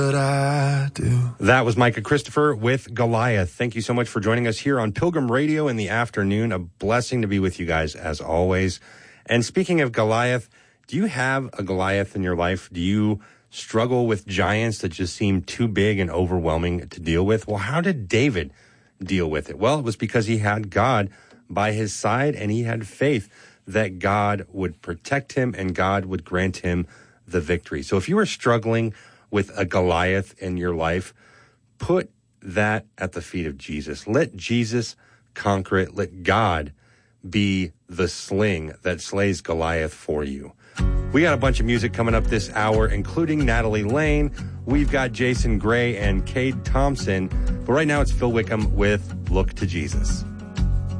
That was Micah Christopher with Goliath. Thank you so much for joining us here on Pilgrim Radio in the afternoon. A blessing to be with you guys as always. And speaking of Goliath, do you have a Goliath in your life? Do you struggle with giants that just seem too big and overwhelming to deal with? Well, how did David deal with it? Well, it was because he had God by his side and he had faith that God would protect him and God would grant him the victory. So if you are struggling with a Goliath in your life, put that at the feet of Jesus. Let Jesus conquer it. Let God be the sling that slays Goliath for you. We got a bunch of music coming up this hour, including Natalie Lane. We've got Jason Gray and Cade Thompson. But right now it's Phil Wickham with Look to Jesus.